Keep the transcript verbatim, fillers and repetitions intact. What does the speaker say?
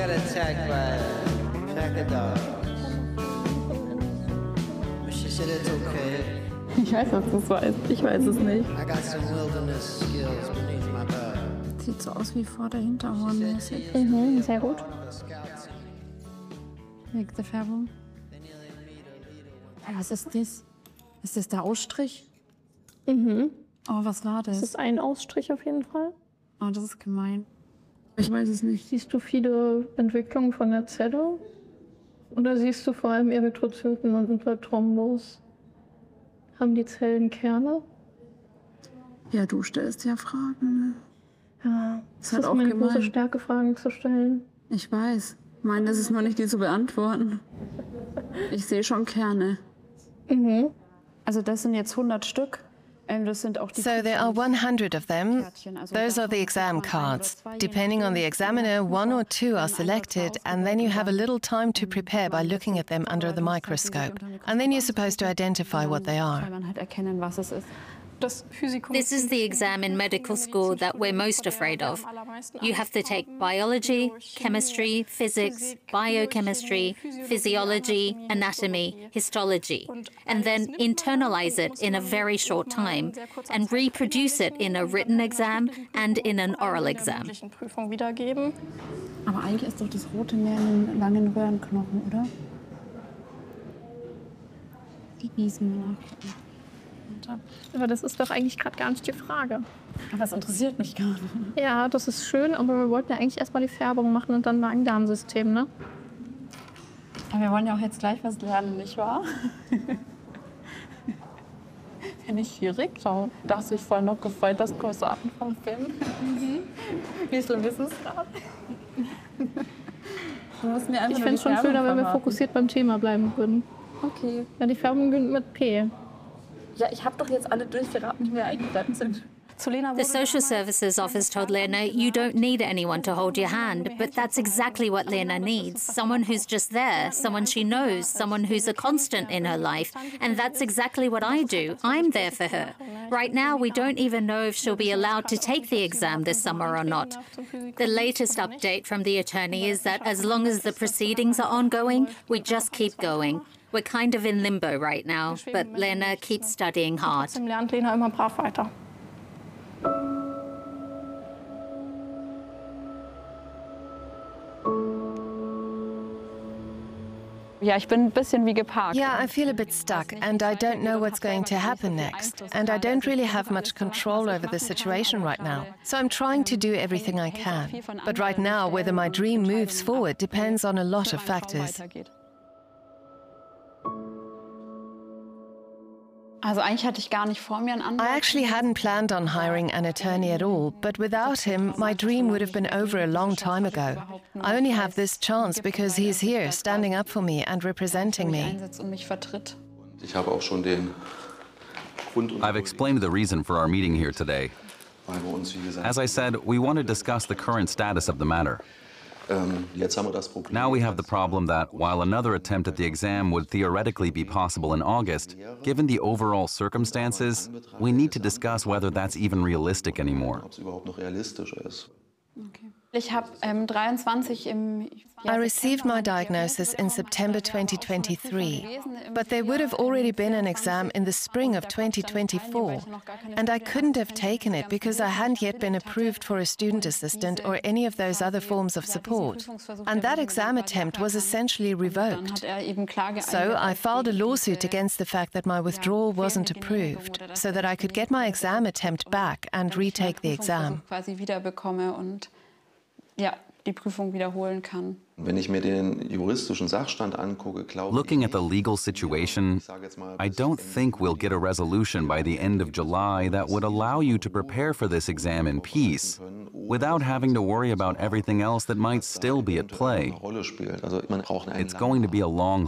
got attacked by a pack of dogs. But she said it's okay. Ich weiß, dass du es weißt. Ich weiß es nicht. I got some wilderness skills beneath my belt. Sieht so aus wie vor der Hinterhorn mäßig. Mhm, sehr gut. Wegen der Färbung. Hey, was ist das? Ist das der Ausstrich? Mhm. Oh, was war das? Das ist ein Ausstrich auf jeden Fall. Oh, das ist gemein. Ich weiß es nicht. Siehst du viele Entwicklungen von der Zelle? Oder siehst du vor allem Erythrozyten und Thrombos? Haben die Zellen Kerne? Ja, du stellst ja Fragen. Ne? Ja, Das das ist ist auch meine gemein. große Stärke, Fragen zu stellen. Ich weiß. Meine ist es nur nicht, die zu beantworten. Ich sehe schon Kerne. Mhm. Also das sind jetzt hundert Stück. Ähm, Das sind auch die So there are one hundred of them. Those are the exam cards. Depending on the examiner, one or two are selected, and then you have a little time to prepare by looking at them under the microscope. And then you're supposed to identify what they are. Kann man halt erkennen, was es ist. Das Physikum. This is the exam in medical school that we're most afraid of. You have to take biology, chemistry, physics, biochemistry, physiology, anatomy, histology, and then internalize it in a very short time and reproduce it in a written exam and in an oral exam. Prüfung wiedergeben. Aber eigentlich ist doch das Rote mehr in den langen Röhrenknochen, oder? Die Wiesen mal nachgucken. Aber das ist doch eigentlich gerade gar nicht die Frage. Aber das interessiert mich gar nicht. Ja, das ist schön, aber wir wollten ja eigentlich erstmal die Färbung machen und dann Magen-Darm-System, ne? Aber wir wollen ja auch jetzt gleich was lernen, nicht wahr? Wenn ich hier schaue, da hast du dich voll noch gefreut, dass Kosaten vom Film. Mhm. Wie schlimm ist es gerade? Ich fände es schon schöner, wenn wir fokussiert beim Thema bleiben würden. Okay. Ja, die Färbung beginnt mit P. Ja, ich habe doch jetzt alle durchgeraten, die mir eingefallen sind. The social services office told Lena, you don't need anyone to hold your hand, but that's exactly what Lena needs. Someone who's just there, someone she knows, someone who's a constant in her life. And that's exactly what I do. I'm there for her. Right now, we don't even know if she'll be allowed to take the exam this summer or not. The latest update from the attorney is that as long as the proceedings are ongoing, we just keep going. We're kind of in limbo right now, but Lena keeps studying hard. Trotzdem lernt Lena immer brav weiter. Ja, ich bin ein bisschen wie geparkt. Yeah, I feel a bit stuck, and I don't know what's going to happen next. And I don't really have much control over the situation right now. So I'm trying to do everything I can. But right now, whether my dream moves forward depends on a lot of factors. Also eigentlich hatte ich gar nicht vor mir einen Anwalt. I actually hadn't planned on hiring an attorney at all, but without him, my dream would have been over a long time ago. I only have this chance because he's here, standing up for me and representing me. Und mich vertritt. Ich habe auch schon den Grund und I've explained the reason for our meeting here today. weil wir uns, wie gesagt, As I said, we want to discuss the current status of the matter. ähm, jetzt haben wir das Problem. Now we have the problem that, while another attempt at the exam would theoretically be possible in August, given the overall circumstances, we need to discuss whether that's even realistic anymore. Ob es überhaupt noch realistischer ist. Ich habe ähm, dreiundzwanzig im I received my diagnosis in September twenty twenty-three, but there would have already been an exam in the spring of twenty twenty-four, and I couldn't have taken it because I hadn't yet been approved for a student assistant or any of those other forms of support, and that exam attempt was essentially revoked. So I filed a lawsuit against the fact that my withdrawal wasn't approved, so that I could get my exam attempt back and retake the exam. quasi wiederbekomme und ja, die Prüfung wiederholen kann. Wenn ich mir den juristischen Sachstand angucke, glaube Looking ich, at the legal situation, I don't think we'll get a resolution by the end of July that would allow you to prepare for this exam in peace, without having to worry about everything else that might still be at play. eine Rolle spielt. Also man braucht einen It's going to be a long